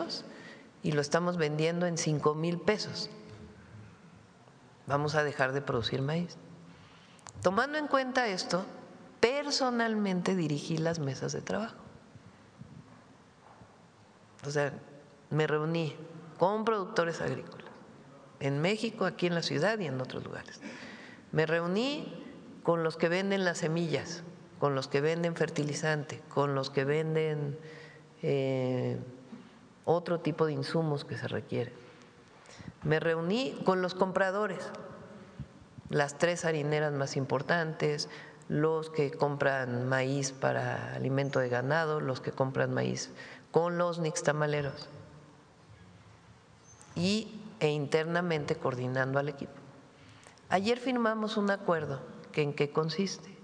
pesos y lo estamos vendiendo en 5,000 pesos. Vamos a dejar de producir maíz. Tomando en cuenta esto, personalmente dirigí las mesas de trabajo. O sea, me reuní con productores agrícolas en México, aquí en la ciudad y en otros lugares. Me reuní con los que venden las semillas, con los que venden fertilizante, con los que venden otro tipo de insumos que se requieren. Me reuní con los compradores, las 3 harineras más importantes, los que compran maíz para alimento de ganado, los que compran maíz con los nixtamaleros e internamente coordinando al equipo. Ayer firmamos un acuerdo que ¿en qué consiste?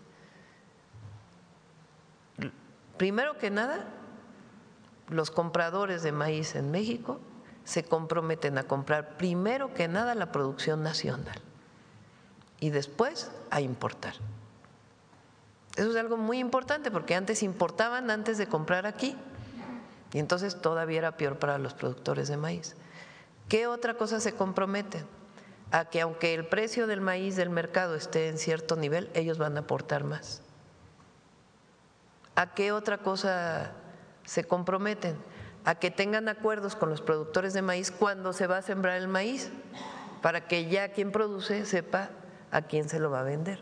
Primero que nada, los compradores de maíz en México se comprometen a comprar primero que nada la producción nacional y después a importar. Eso es algo muy importante porque antes importaban antes de comprar aquí y entonces todavía era peor para los productores de maíz. ¿Qué otra cosa se comprometen? A que aunque el precio del maíz del mercado esté en cierto nivel, ellos van a aportar más. ¿A qué otra cosa se comprometen? A que tengan acuerdos con los productores de maíz cuando se va a sembrar el maíz, para que ya quien produce sepa a quién se lo va a vender.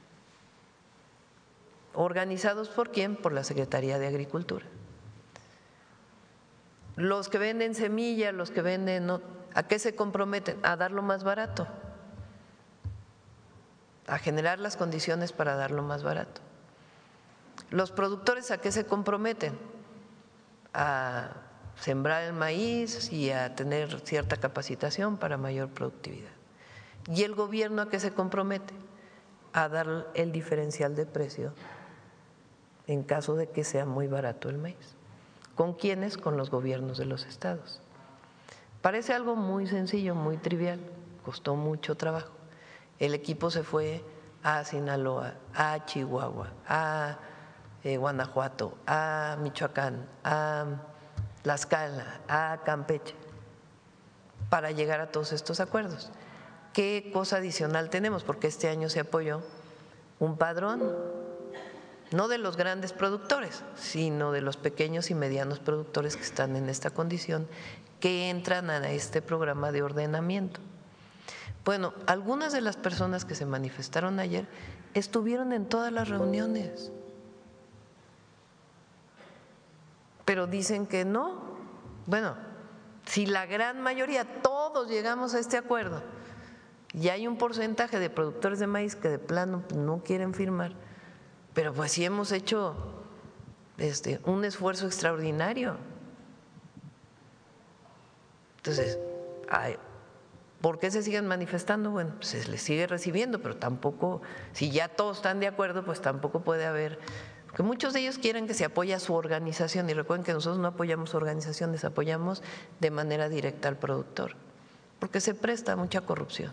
¿Organizados por quién? Por la Secretaría de Agricultura. Los que venden semilla, los que venden… ¿A qué se comprometen? A darlo más barato, a generar las condiciones para darlo más barato. Los productores, ¿a qué se comprometen? A sembrar el maíz y a tener cierta capacitación para mayor productividad. ¿Y el gobierno a qué se compromete? A dar el diferencial de precio en caso de que sea muy barato el maíz. ¿Con quiénes? Con los gobiernos de los estados. Parece algo muy sencillo, muy trivial, costó mucho trabajo. El equipo se fue a Sinaloa, a Chihuahua, a Guanajuato, a Michoacán, a Tlaxcala, a Campeche, para llegar a todos estos acuerdos. ¿Qué cosa adicional tenemos? Porque este año se apoyó un padrón, no de los grandes productores, sino de los pequeños y medianos productores que están en esta condición, que entran a este programa de ordenamiento. Bueno, algunas de las personas que se manifestaron ayer estuvieron en todas las reuniones, pero dicen que no. Bueno, si la gran mayoría, todos llegamos a este acuerdo y hay un porcentaje de productores de maíz que de plano no quieren firmar, pero pues sí hemos hecho un esfuerzo extraordinario. Entonces, ¿por qué se siguen manifestando? Bueno, pues se les sigue recibiendo, pero tampoco, si ya todos están de acuerdo, pues tampoco puede haber, porque muchos de ellos quieren que se apoye a su organización y recuerden que nosotros no apoyamos organizaciones, apoyamos de manera directa al productor, porque se presta a mucha corrupción.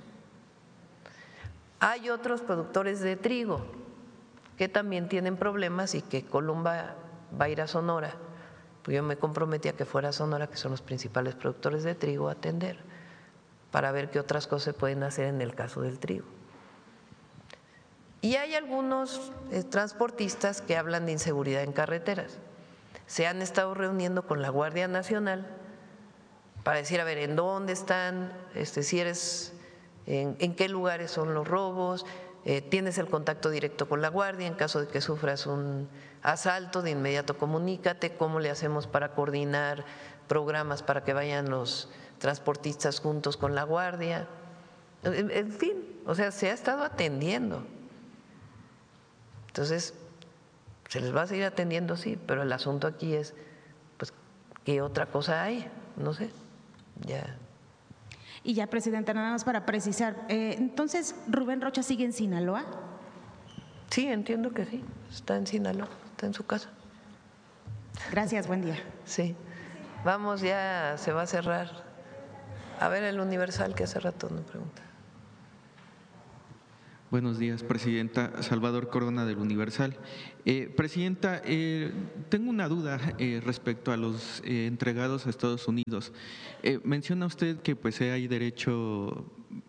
Hay otros productores de trigo que también tienen problemas y que Columba va a ir a Sonora, pues yo me comprometí a que fuera a Sonora, que son los principales productores de trigo, a atender, para ver qué otras cosas se pueden hacer en el caso del trigo. Y hay algunos transportistas que hablan de inseguridad en carreteras. Se han estado reuniendo con la Guardia Nacional para decir, a ver, ¿en dónde están? Si eres, ¿en qué lugares son los robos? Tienes el contacto directo con la Guardia, en caso de que sufras un asalto, de inmediato comunícate, ¿cómo le hacemos para coordinar programas para que vayan los transportistas juntos con la Guardia? En fin, o sea, se ha estado atendiendo. Entonces, se les va a seguir atendiendo, sí, pero el asunto aquí es, pues, ¿qué otra cosa hay? No sé, ya. Y ya, presidenta, nada más para precisar, entonces, ¿Rubén Rocha sigue en Sinaloa? Sí, entiendo que sí, está en Sinaloa, está en su casa. Gracias, buen día. Sí, vamos, ya se va a cerrar. A ver el Universal que hace rato me pregunta. Buenos días, Presidenta. Salvador Corona del Universal. Presidenta, tengo una duda respecto a los entregados a Estados Unidos. Menciona usted que pues hay derecho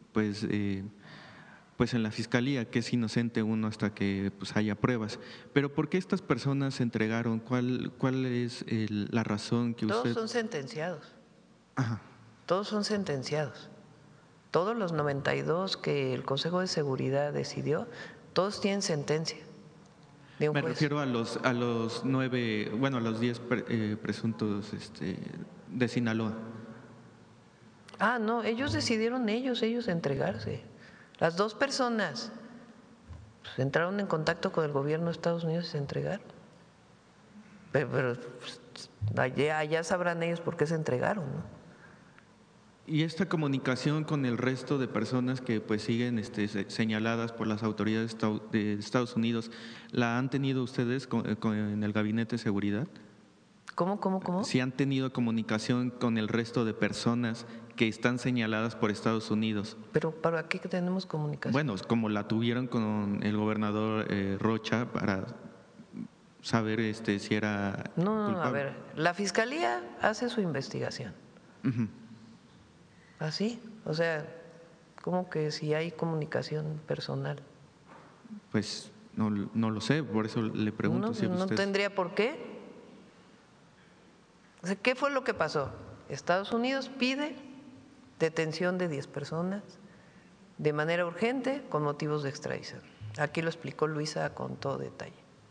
pues en la Fiscalía, que es inocente uno hasta que pues haya pruebas. Pero ¿por qué estas personas se entregaron? ¿Cuál es la razón que usted… Todos son sentenciados. Ajá. Todos son sentenciados. Todos los 92 que el Consejo de Seguridad decidió, todos tienen sentencia de un Me juez. refiero a los 9, bueno, a los 10 presuntos de Sinaloa. Ah, no, ellos decidieron ellos entregarse. Las dos personas pues, entraron en contacto con el gobierno de Estados Unidos y se entregaron. Pero pues, allá sabrán ellos por qué se entregaron, ¿no? Y esta comunicación con el resto de personas que pues siguen señaladas por las autoridades de Estados Unidos, ¿la han tenido ustedes en el Gabinete de Seguridad? ¿Cómo? ¿Si han tenido comunicación con el resto de personas que están señaladas por Estados Unidos? ¿Pero para qué tenemos comunicación? Bueno, como la tuvieron con el gobernador Rocha para saber si era No, culpable. a ver, la Fiscalía hace su investigación. Ujú. ¿Así? O sea, ¿cómo que si hay comunicación personal? Pues no lo sé, por eso le pregunto si No usted… tendría por qué. O sea, ¿qué fue lo que pasó? Estados Unidos pide detención de 10 personas de manera urgente con motivos de extradición. Aquí lo explicó Luisa con todo detalle.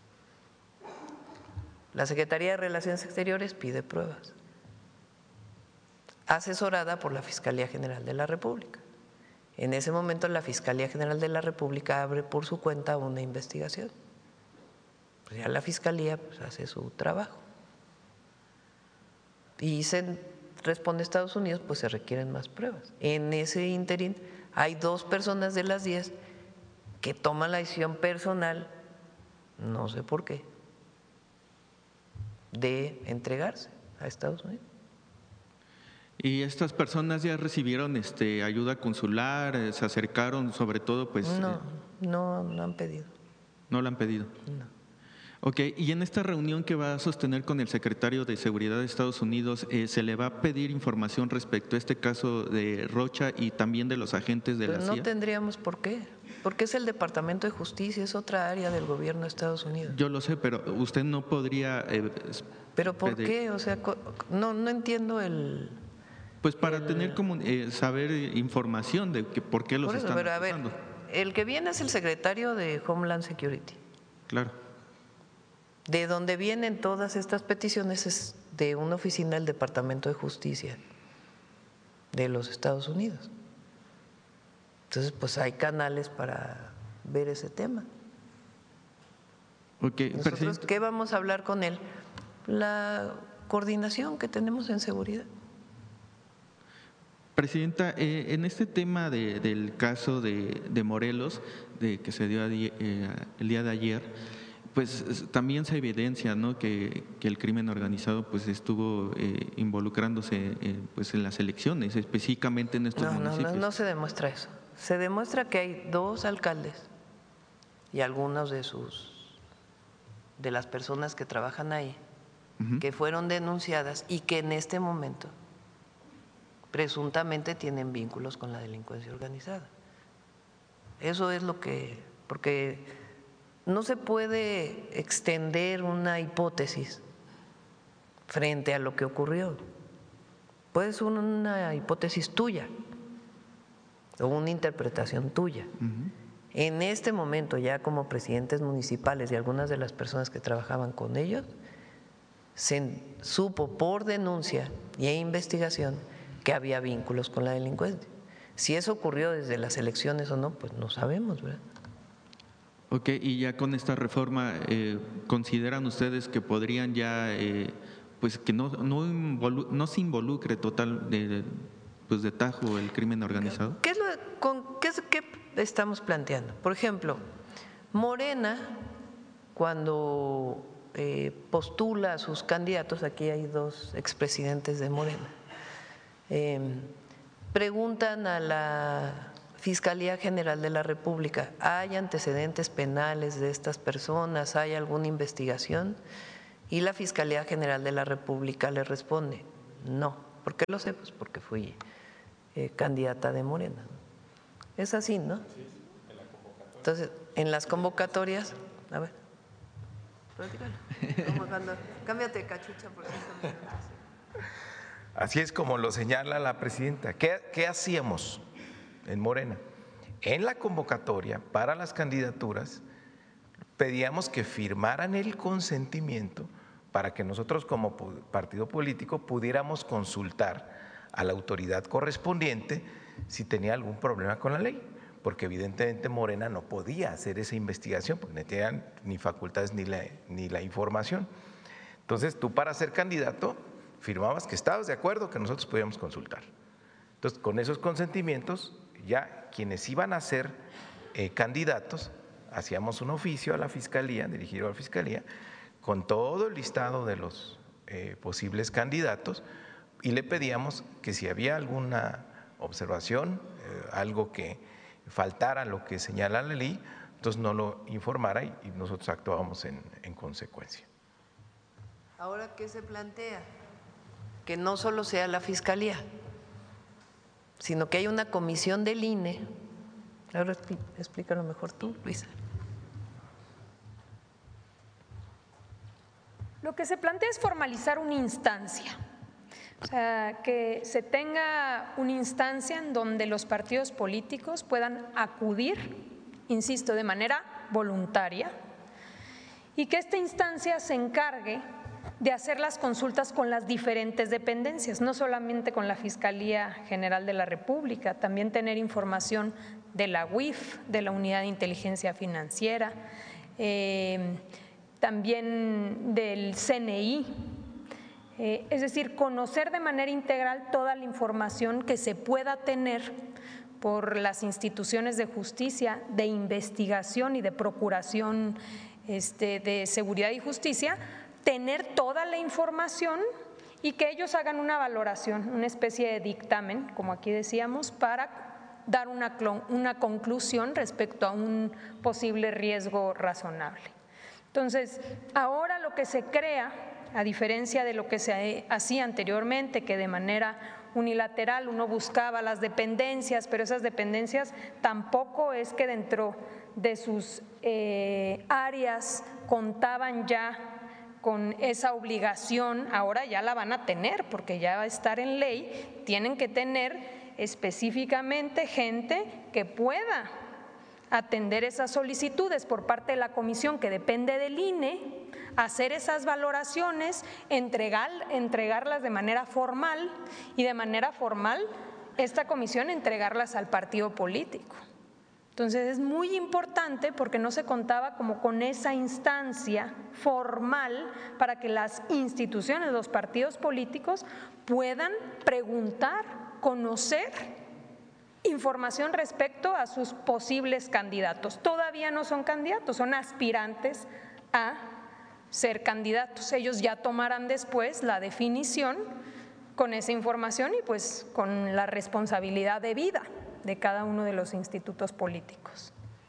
La Secretaría de Relaciones Exteriores pide pruebas, asesorada por la Fiscalía General de la República. En ese momento la Fiscalía General de la República abre por su cuenta una investigación. Pues ya la Fiscalía pues, hace su trabajo. Y responde Estados Unidos, pues se requieren más pruebas. En ese ínterin hay 2 personas de las 10 que toman la decisión personal, no sé por qué, de entregarse a Estados Unidos. ¿Y estas personas ya recibieron ayuda consular? ¿Se acercaron sobre todo? Pues No han pedido. no la han pedido. No. Ok, y en esta reunión que va a sostener con el secretario de Seguridad de Estados Unidos, ¿se le va a pedir información respecto a este caso de Rocha y también de los agentes de Pero la no CIA? tendríamos por qué, porque es el Departamento de Justicia, es otra área del gobierno de Estados Unidos. Yo lo sé, pero usted no podría… ¿Pero por qué? O sea, no entiendo el… Pues para tener saber información de por qué los Por eso, están pero a ver, acusando. el que viene es el secretario de Homeland Security. Claro. De donde vienen todas estas peticiones es de una oficina del Departamento de Justicia de los Estados Unidos. Entonces, pues hay canales para ver ese tema. Okay, Nosotros, ¿qué vamos a hablar con él? La coordinación que tenemos en seguridad. Presidenta, en este tema del caso de Morelos, que se dio el día de ayer, pues también se evidencia, ¿no?, que el crimen organizado pues estuvo involucrándose pues en las elecciones, específicamente en estos municipios. No se demuestra eso. Se demuestra que hay 2 alcaldes y algunos de las personas que trabajan ahí que fueron denunciadas y que en este momento presuntamente tienen vínculos con la delincuencia organizada. Eso es lo que… porque no se puede extender una hipótesis frente a lo que ocurrió. Puede ser una hipótesis tuya o una interpretación tuya. En este momento, ya como presidentes municipales y algunas de las personas que trabajaban con ellos, se supo por denuncia y investigación que había vínculos con la delincuencia. Si eso ocurrió desde las elecciones o no, pues no sabemos, ¿verdad? Ok, y ya con esta reforma, ¿consideran ustedes que podrían ya, pues que no se involucre total de tajo el crimen organizado? ¿Qué estamos planteando? Por ejemplo, Morena, cuando postula a sus candidatos, aquí hay 2 expresidentes de Morena, preguntan a la Fiscalía General de la República, ¿hay antecedentes penales de estas personas? ¿Hay alguna investigación? Y la Fiscalía General de la República le responde, no. ¿Por qué lo sé? Pues porque fui candidata de Morena. Es así, ¿no? Entonces, en las convocatorias, a ver, cámbiate cachucha por 5 minutos. Así es como lo señala la presidenta. ¿Qué hacíamos en Morena? En la convocatoria para las candidaturas pedíamos que firmaran el consentimiento para que nosotros como partido político pudiéramos consultar a la autoridad correspondiente si tenía algún problema con la ley, porque evidentemente Morena no podía hacer esa investigación porque no tenían ni facultades ni la información. Entonces tú, para ser candidato, firmabas que estabas de acuerdo que nosotros podíamos consultar. Entonces, con esos consentimientos, ya quienes iban a ser candidatos, hacíamos un oficio a la Fiscalía, dirigido a la Fiscalía, con todo el listado de los posibles candidatos, y le pedíamos que si había alguna observación, algo que faltara a lo que señala la ley, entonces no lo informara y nosotros actuábamos en consecuencia. Ahora, ¿qué se plantea? Que no solo sea la Fiscalía, sino que hay una comisión del INE. Ahora explícalo mejor tú, Luisa. Lo que se plantea es formalizar una instancia, o sea, que se tenga una instancia en donde los partidos políticos puedan acudir, insisto, de manera voluntaria, y que esta instancia se encargue de hacer las consultas con las diferentes dependencias, no solamente con la Fiscalía General de la República, también tener información de la UIF, de la Unidad de Inteligencia Financiera, también del CNI, es decir, conocer de manera integral toda la información que se pueda tener por las instituciones de justicia, de investigación y de procuración de seguridad y justicia, tener toda la información y que ellos hagan una valoración, una especie de dictamen, como aquí decíamos, para dar una conclusión respecto a un posible riesgo razonable. Entonces, ahora lo que se crea, a diferencia de lo que se hacía anteriormente, que de manera unilateral uno buscaba las dependencias, pero esas dependencias tampoco es que dentro de sus áreas contaban ya con esa obligación, ahora ya la van a tener porque ya va a estar en ley, tienen que tener específicamente gente que pueda atender esas solicitudes por parte de la comisión que depende del INE, hacer esas valoraciones, entregarlas de manera formal y de manera formal esta comisión entregarlas al partido político. Entonces es muy importante porque no se contaba como con esa instancia formal para que las instituciones, los partidos políticos puedan preguntar, conocer información respecto a sus posibles candidatos. Todavía no son candidatos, son aspirantes a ser candidatos. Ellos ya tomarán después la definición con esa información y pues con la responsabilidad debida de cada uno de los institutos políticos.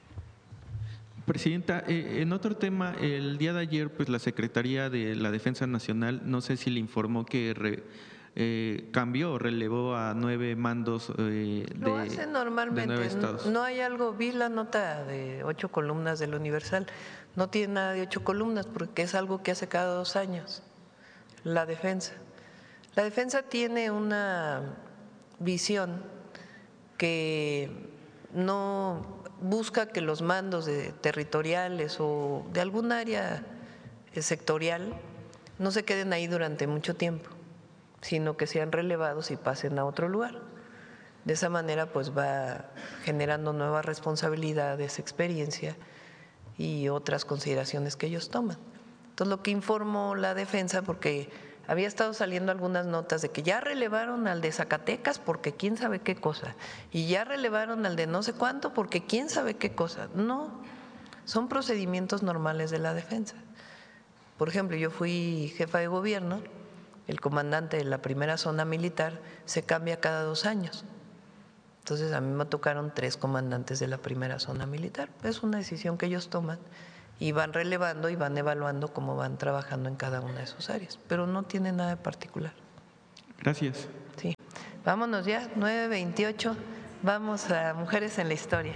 Presidenta, en otro tema, el día de ayer, pues la Secretaría de la Defensa Nacional, no sé si le informó que cambió o relevó a 9 mandos Lo hace normalmente, de 9 estados. No hay algo, vi la nota de 8 columnas del Universal, no tiene nada de 8 columnas porque es algo que hace cada 2 años, la defensa. La defensa tiene una visión que no busca que los mandos territoriales o de algún área sectorial no se queden ahí durante mucho tiempo, sino que sean relevados y pasen a otro lugar. De esa manera pues va generando nuevas responsabilidades, experiencia y otras consideraciones que ellos toman. Entonces lo que informó la defensa, porque había estado saliendo algunas notas de que ya relevaron al de Zacatecas porque quién sabe qué cosa, y ya relevaron al de no sé cuánto porque quién sabe qué cosa. No, son procedimientos normales de la defensa. Por ejemplo, yo fui jefa de gobierno, el comandante de la primera zona militar se cambia cada 2 años. Entonces a mí me tocaron 3 comandantes de la primera zona militar. Es una decisión que ellos toman y van relevando y van evaluando cómo van trabajando en cada una de sus áreas, pero no tiene nada de particular. Gracias. Sí, vámonos ya, 9:28, vamos a Mujeres en la Historia.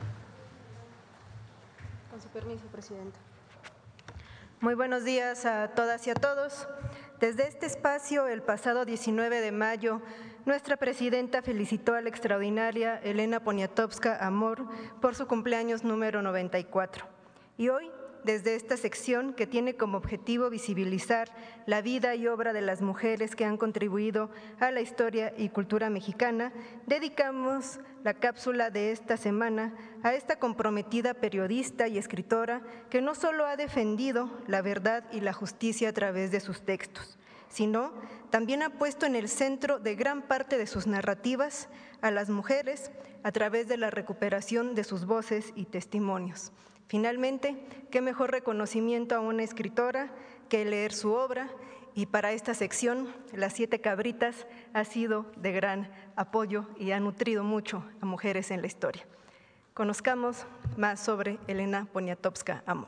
Con su permiso, Presidenta. Muy buenos días a todas y a todos. Desde este espacio, el pasado 19 de mayo, nuestra presidenta felicitó a la extraordinaria Elena Poniatowska Amor por su cumpleaños número 94. Y hoy, desde esta sección que tiene como objetivo visibilizar la vida y obra de las mujeres que han contribuido a la historia y cultura mexicana, dedicamos la cápsula de esta semana a esta comprometida periodista y escritora que no solo ha defendido la verdad y la justicia a través de sus textos, sino también ha puesto en el centro de gran parte de sus narrativas a las mujeres a través de la recuperación de sus voces y testimonios. Finalmente, qué mejor reconocimiento a una escritora que leer su obra, y para esta sección, Las 7 Cabritas ha sido de gran apoyo y ha nutrido mucho a Mujeres en la Historia. Conozcamos más sobre Elena Poniatowska Amor.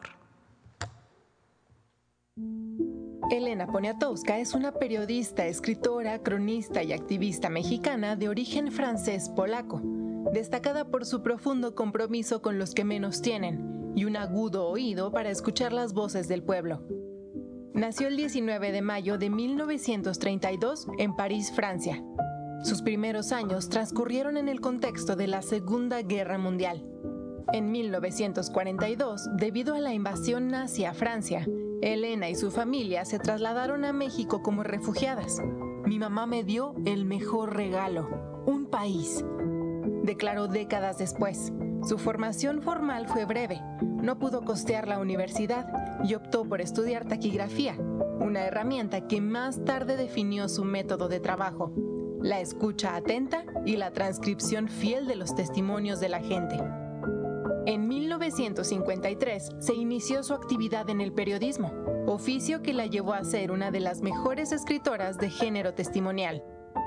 Elena Poniatowska es una periodista, escritora, cronista y activista mexicana de origen francés-polaco, destacada por su profundo compromiso con los que menos tienen y un agudo oído para escuchar las voces del pueblo. Nació el 19 de mayo de 1932 en París, Francia. Sus primeros años transcurrieron en el contexto de la Segunda Guerra Mundial. En 1942, debido a la invasión nazi a Francia, Elena y su familia se trasladaron a México como refugiadas. Mi mamá me dio el mejor regalo, un país, declaró décadas después. Su formación formal fue breve, no pudo costear la universidad y optó por estudiar taquigrafía, una herramienta que más tarde definió su método de trabajo, la escucha atenta y la transcripción fiel de los testimonios de la gente. En 1953 se inició su actividad en el periodismo, oficio que la llevó a ser una de las mejores escritoras de género testimonial.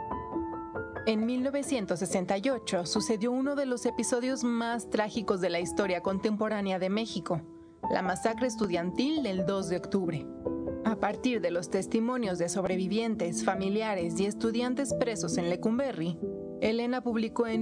En 1968 sucedió uno de los episodios más trágicos de la historia contemporánea de México, la masacre estudiantil del 2 de octubre. A partir de los testimonios de sobrevivientes, familiares y estudiantes presos en Lecumberri, Elena publicó en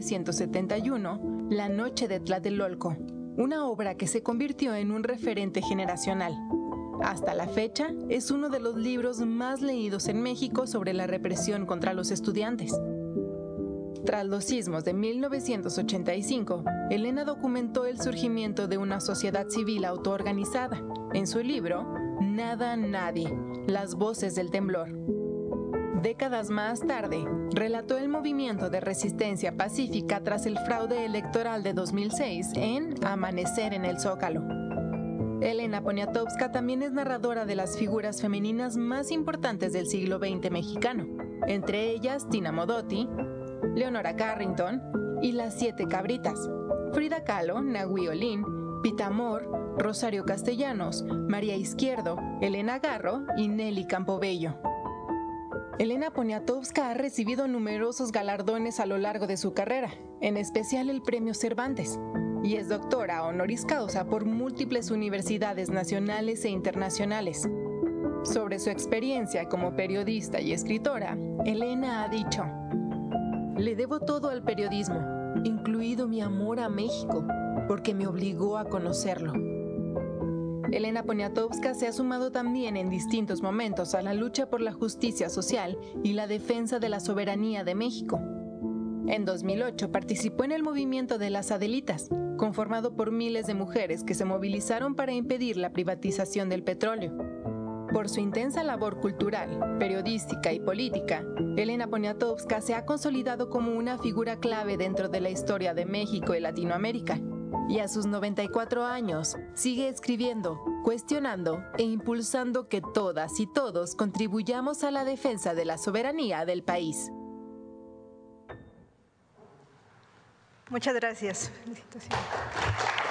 1971 La Noche de Tlatelolco, una obra que se convirtió en un referente generacional. Hasta la fecha, es uno de los libros más leídos en México sobre la represión contra los estudiantes. Tras los sismos de 1985, Elena documentó el surgimiento de una sociedad civil autoorganizada en su libro Nada, Nadie, las voces del temblor. Décadas más tarde, relató el movimiento de resistencia pacífica tras el fraude electoral de 2006 en Amanecer en el Zócalo. Elena Poniatowska también es narradora de las figuras femeninas más importantes del siglo XX mexicano, entre ellas Tina Modotti, Leonora Carrington y Las 7 Cabritas, Frida Kahlo, Nahui Olin, Pita Amor, Rosario Castellanos, María Izquierdo, Elena Garro y Nelly Campobello. Elena Poniatowska ha recibido numerosos galardones a lo largo de su carrera, en especial el Premio Cervantes, y es doctora honoris causa por múltiples universidades nacionales e internacionales. Sobre su experiencia como periodista y escritora, Elena ha dicho: "Le debo todo al periodismo, incluido mi amor a México, porque me obligó a conocerlo". Elena Poniatowska se ha sumado también en distintos momentos a la lucha por la justicia social y la defensa de la soberanía de México. En 2008 participó en el movimiento de las Adelitas, conformado por miles de mujeres que se movilizaron para impedir la privatización del petróleo. Por su intensa labor cultural, periodística y política, Elena Poniatowska se ha consolidado como una figura clave dentro de la historia de México y Latinoamérica. Y a sus 94 años, sigue escribiendo, cuestionando e impulsando que todas y todos contribuyamos a la defensa de la soberanía del país. Muchas gracias. Felicitaciones.